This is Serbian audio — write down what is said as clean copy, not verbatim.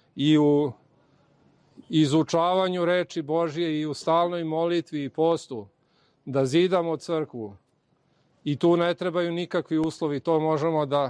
i u izučavanju reči Božje i u stalnoj molitvi i postu, da zidamo crkvu. I tu ne trebaju nikakvi uslovi, to možemo da